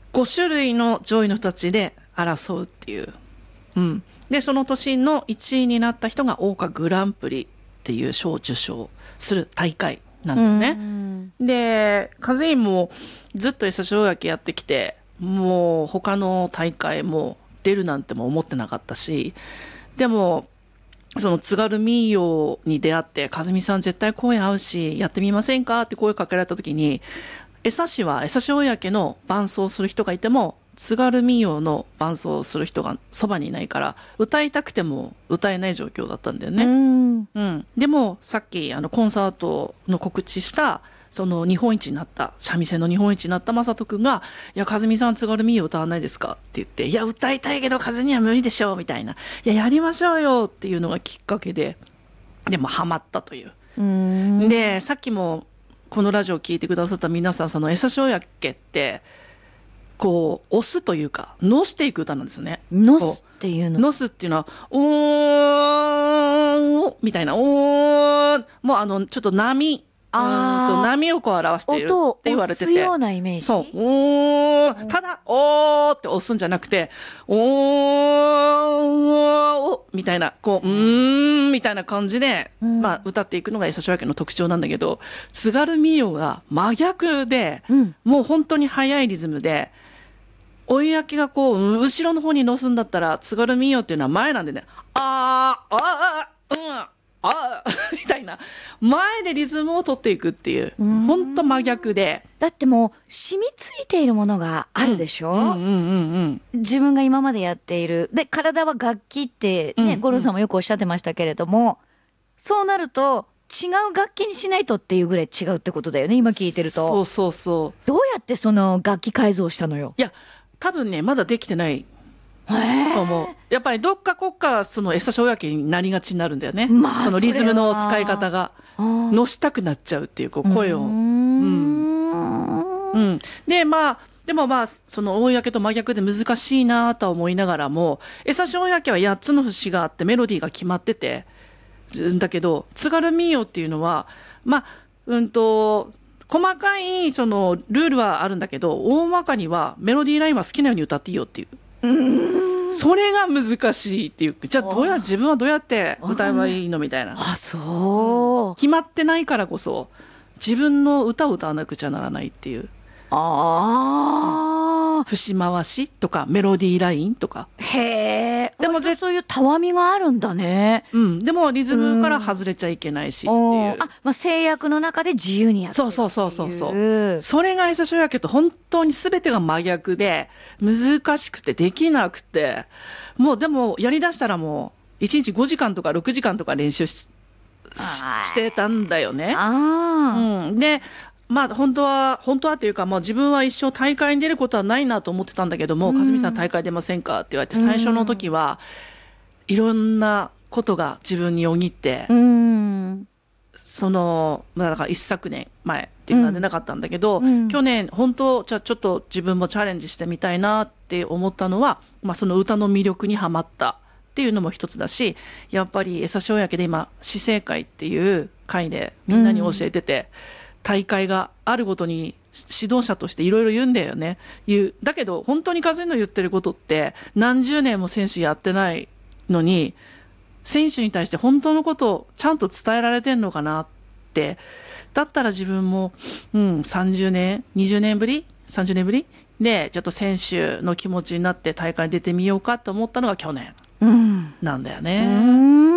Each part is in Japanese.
5種類の上位の人たちで争うっていう、でその年の1位になった人が桜花グランプリっていう賞を受賞する大会なんだよね。で和井もずっと江差大焼やってきて、もう他の大会も出るなんても思ってなかったし、でもその津軽民謡に出会って、和美さん絶対声合うしやってみませんかって声かけられた時に、江差は江差大焼の伴奏する人がいても津軽民謡の伴奏する人がそばにいないから、歌いたくても歌えない状況だったんだよね。でもさっきコンサートの告知したその日本一になった三味線の日本一になった正人君が「いや和美さん津軽民謡歌わないですか?」って言って「いや歌いたいけど和には無理でしょ」みたいな「いややりましょうよ」っていうのがきっかけで、でもハマったという。でさっきもこのラジオを聞いてくださった皆さん、その江差大焼ってこう押すというかのしていく歌なんですよね。 のすっていうの、 のすっていうのはおーみたいな、おーもうちょっと波波をこう表しているって言われてて、 音を押すようなイメージ。 そうおー、ただおーって押すんじゃなくておーみたいな、こうみたいな感じで、歌っていくのが江差大焼の特徴なんだけど、津軽民謡が真逆で、もう本当に速いリズムで、追い焼きがこう後ろの方に乗すんだったら津軽民謡っていうのは前なんでね、みたいな前でリズムを取っていくっていう、本当真逆で、 だってもう染みついているものがあるでしょ。自分が今までやっているで、体は楽器ってね、五郎さんもよくおっしゃってましたけれども、そうなると違う楽器にしないとっていうぐらい違うってことだよね、今聞いてると。 そうどうやってその楽器改造したのよ。 いや多分ねまだできてないと思う。やっぱりどっか国家その江差大焼になりがちになるんだよね、そのリズムの使い方が乗したくなっちゃうっていう、こう声をででもその大焼と真逆で難しいなとは思いながらも、江差大焼は8つの節があってメロディーが決まってて、だけど津軽民謡っていうのは細かいそのルールはあるんだけど、大まかにはメロディーラインは好きなように歌っていいよっていう、それが難しいっていう。じゃあ自分はどうやって歌えばいいのみたいな、 そう決まってないからこそ自分の歌を歌わなくちゃならないっていう。節回しとかメロディーラインとか。 へえ。でもそういうたわみがあるんだね。 でもリズムから外れちゃいけないしっていう。 制約の中で自由にやってるっていう。 そうそれが江差大焼と本当に全てが真逆で難しくてできなくて、もうでもやりだしたらもう1日5時間とか6時間とか練習してたんだよね。で本当はというか、自分は一生大会に出ることはないなと思ってたんだけども、和美さん大会出ませんかって言われて、最初の時はいろんなことが自分によぎって、そのだから一昨年前っていうのは出なかったんだけど、去年本当じゃあちょっと自分もチャレンジしてみたいなって思ったのは、その歌の魅力にはまったっていうのも一つだし、やっぱり江差大焼で今詩聖会っていう会でみんなに教えてて、大会があるごとに指導者としていろいろ言うんだよね。だけど本当に和の言ってることって何十年も選手やってないのに、選手に対して本当のことをちゃんと伝えられてんのかなって。だったら自分も、30年20年ぶり30年ぶりでちょっと選手の気持ちになって大会に出てみようかと思ったのが去年なんだよね。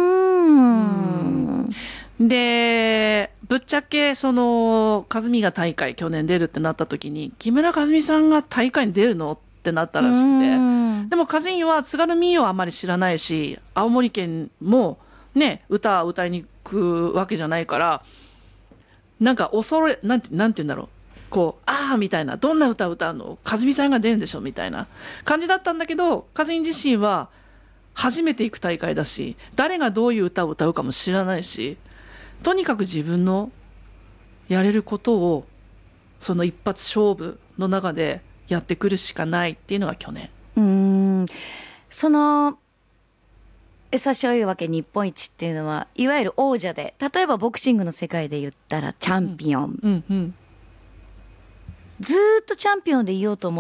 でぶっちゃけその和美が大会去年出るってなった時に、木村和美さんが大会に出るのってなったらしくて、でも和美は津軽民謡はあんまり知らないし、青森県もね歌いに行くわけじゃないから、なんかなんて言うんだろう、こうみたいな、どんな歌を歌うの和美さんが出るんでしょみたいな感じだったんだけど、和美自身は初めて行く大会だし、誰がどういう歌を歌うかも知らないし、とにかく自分のやれることをその一発勝負の中でやってくるしかないっていうのが去年。 その江差大焼日本一っていうのはいわゆる王者で、例えばボクシングの世界で言ったらチャンピオン、ずっとチャンピオンでいようと思